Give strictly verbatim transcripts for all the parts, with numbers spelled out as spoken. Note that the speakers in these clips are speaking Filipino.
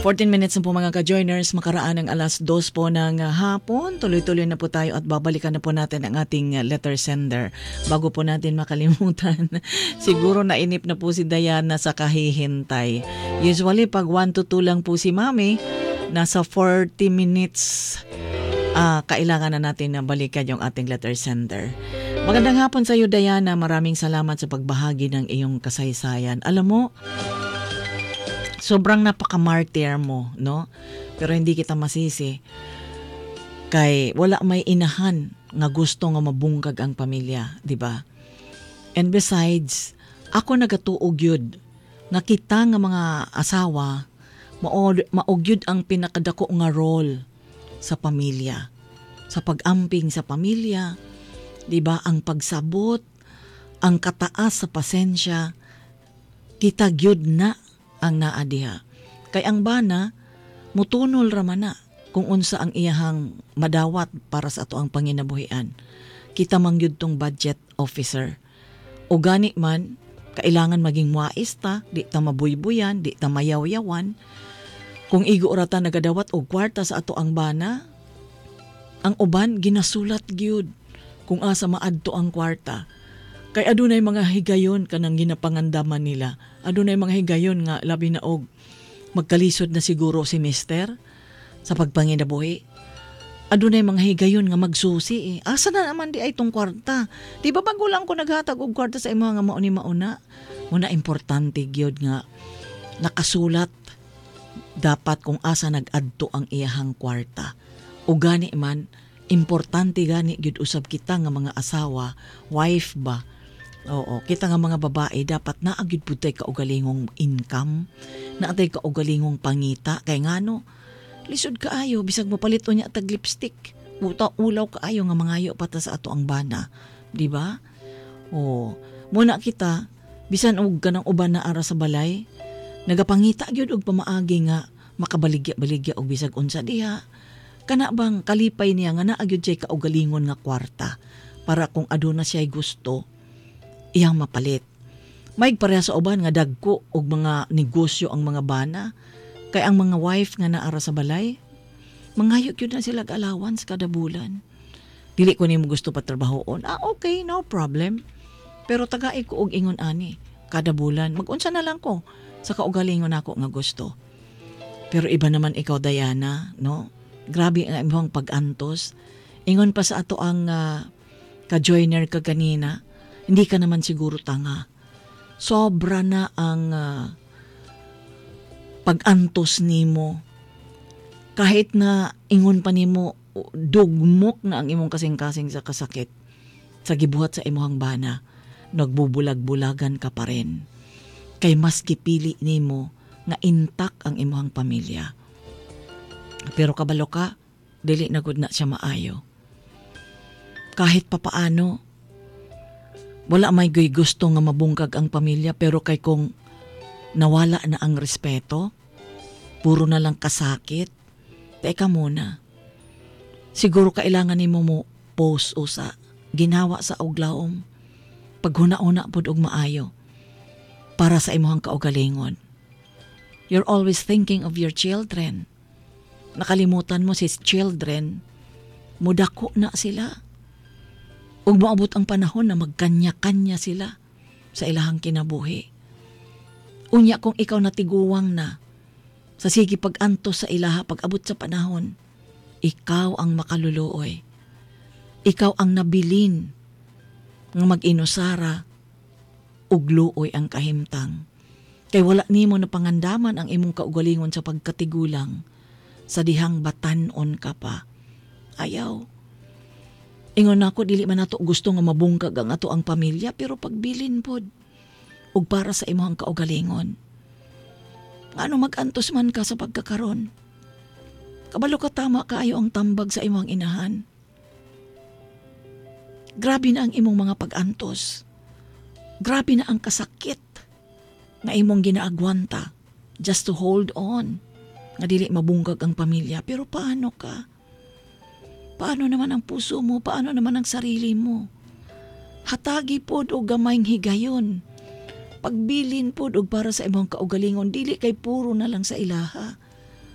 fourteen minutes na po mga ka-joiners, makaraan ng alas dos po ng uh, hapon. Tuloy-tuloy na po tayo at babalikan na po natin ang ating uh, letter sender. Bago po natin makalimutan, siguro nainip na po si Diana sa kahihintay. Usually pag one to two lang po si Mami, nasa forty minutes uh, kailangan na natin na balikan yung ating letter sender. Magandang hapon sa iyo, Diana. Maraming salamat sa pagbahagi ng iyong kasaysayan. Alam mo, sobrang napaka-martyr mo, no? Pero hindi kita masisi. Kay wala may inahan nga gusto nga mabungkag ang pamilya, di ba? And besides, ako nagatuog yun nga kita nga mga asawa maugyod ang pinakadako nga role sa pamilya. Sa pag-amping sa pamilya, di ba? Ang pagsabot, ang kataas sa pasensya, kita gyud na ang naadiha. Kay ang bana, mutunol raman na kung unsa ang iyahang madawat para sa ato ang panginabuhian. Kita mangyud tong budget officer. O gani man, kailangan maging wais ta, di ta mabuybuyan, di ta mayaw-yawan. Kung igo rata nagadawat og kwarta sa ato ang bana, ang uban ginasulat gyud kung asa maadto ang kwarta. Kay adunay mga higayon kanang ginapangandaman nila. Adunay mga higayon nga labi na og magkalisod na siguro si mister sa pagpanginabuhi. Adunay mga higayon nga magsusi eh. Asa na naman di ay tong kwarta? Di ba bago lang ko naghatag og kwarta sa imo nga mao ni mauna? Muna importante gyud nga nakasulat dapat kung asa nag-adto ang iyahang kwarta. O gani man, importante gani gyud usab kita nga mga asawa, wife ba? Oo, kita nga mga babae dapat naagid putay kaugalingong income, naatay kaugalingong pangita kay ngano lisod kaayo bisag mapalit unya tag lipstick. Uta ulaw kaayo nga mangayo pata sa ato ang bana, di ba? Oo, muna kita bisan og kanang uban na ara sa balay, nagapangita gyud og pamaagi nga makabaligya-baligya og bisag unsa diha. Kana bang kalipay niya nga naagyud siya kaugalingon nga kwarta para kung aduna siya gusto iyang mapalit. May pareha sa uban nga dagko og mga negosyo ang mga bana. Kay ang mga wife nga naara sa balay, mangayo gyud na sila allowance kada bulan. Dili ko nimo gusto patrabahoon. Ah, okay, no problem. Pero tagay ko og ingon ani kada bulan. Mag-unsa na lang ko sa kaugalingon nako nga gusto. Pero iba naman ikaw, Diana, no? Grabe ang imong pag-antos. Ingon pa sa ato ang uh, ka-joiner ka kanina. Hindi ka naman siguro tanga. Sobra na ang uh, pag-antos nimo. Kahit na ingon pa nimo dugmok na ang imong kasing-kasing sa kasakit sa gibuhat sa imong bana, nagbubulag-bulagan ka pa rin. Kay mas gipili nimo nga intact ang imong pamilya. Pero kabalo ka, dili na gud na siya maayo. Kahit papaano, wala may gusto nga mabungkag ang pamilya, pero kay kung nawala na ang respeto, puro na lang kasakit, teka muna. Siguro kailangan nimo mo post usa, ginawa sa uglaom, paghuna-una pud og maayo, para sa imong kaugalingon. You're always thinking of your children. Nakalimutan mo si children, mudako na sila. Ug maabot ang panahon na magkanya-kanya sila sa ilahang kinabuhi. Unya kung ikaw natiguwang na sa sige pag-antos sa ilaha pag-abot sa panahon, ikaw ang makaluluoy. Ikaw ang nabilin nga mag-inusara ug luoy ang kahimtang. Kay wala nimo na pangandaman ang imong kaugalingon sa pagkatigulang sa dihang batan-on ka pa. Ayaw. Ingon ako, dili man nato gusto nga mabungkag ang ato ang pamilya, pero pagbilin pod ug para sa imong kaugalingon. Ano mag-antos man ka sa pagkakaron? Kabalo ka tama kaayo ang tambag sa imong inahan. Grabe na ang imong mga pag-antos. Grabe na ang kasakit na imong ginaagwanta just to hold on. Nga dili mabungkag ang pamilya. Pero paano ka? Paano naman ang puso mo? Paano naman ang sarili mo? Hatagi pod o gamayng higayon. Pagbilin pod og para sa imong kaugalingon, dili kay puro na lang sa ilaha.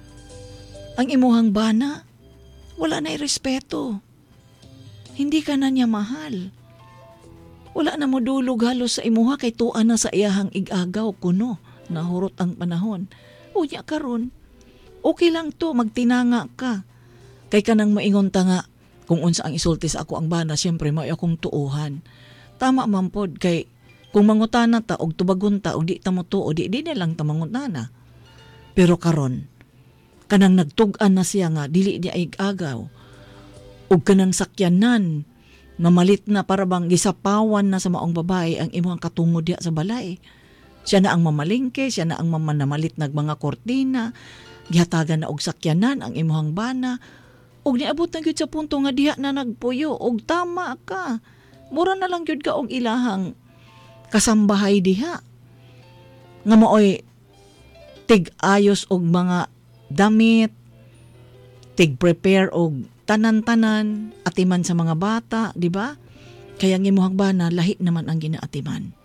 ang imuhang bana, wala na respeto. Hindi ka na niya mahal. Wala na mo dulog halos sa imuha kay tuan na sa iyahang igagaw kuno. Nahurot ang panahon. Unya karon, okay lang to, magtinanga ka. Kay ka nang maingon ta nga, kung unsa ang isulti sa ako ang bana, siyempre may akong tuuhan. Tama man pod, kay kung mangutana ta og tubagon ta og di ta mo tuo, di di na lang ta mangutana. Pero karon, kanang nagtug-an na siya nga dili di ay agaw ug kanang sakyanan mamalit na para bang gisapawan na sa maong babae ang imong katungod diha sa balay. Siya na ang mamalingke, siya na ang mamanamalit nag mga kortina, gihatagan na og sakyanan ang imong bana. Og niabot na gyud sa punto nga diha na nagpuyo og tama ka. Mura na lang gyud ka og ilahang kasambahay diha. Nga maoy tig-ayos og mga damit, tig-prepare og tanan-tanan, atiman sa mga bata, di ba? Kaya ang imuhang bana, lahi naman ang ginaatiman.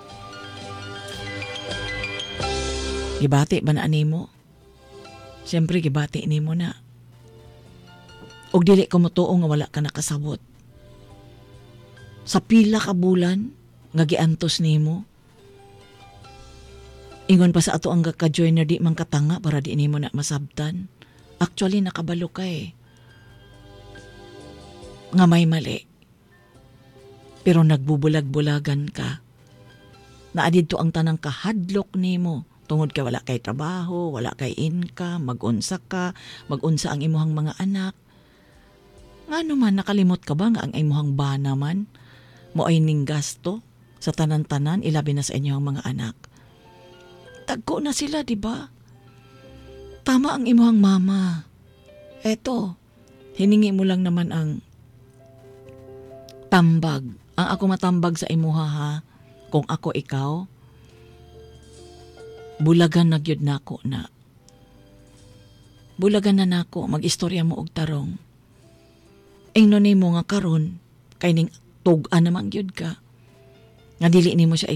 Gibati ba na animo? Siyempre, gibati nimo na. Og dili ko mo tuo nga wala ka nakasabot. Sa pila ka bulan, nga giantos nimo, ingon pa sa ato ang ka-join na di man katanga para di nimo na masabtan. Actually, nakabalo ka eh. Nga may mali. Pero nagbubulag-bulagan ka. Naadid to ang tanang kahadlok nimo. Tungod ka wala kay trabaho, wala kay income, mag-unsa ka, mag-unsa ang imuhang mga anak. Nga naman, nakalimot ka ba nga ang imuhang bana man? Mo ay ning gasto sa tanan-tanan, ilabi na sa inyong mga anak. Tagko na sila, di ba? Tama ang imuhang mama. Eto, hiningi mo lang naman ang tambag. Ang ako matambag sa imuha ha, kung ako ikaw, bulagan na gyud nako na. Bulagan na nako, mag-istorya mo og tarong. Ingno nimo nga karon, kay ning tug-an naman gyud ka. Nga dili nimo siya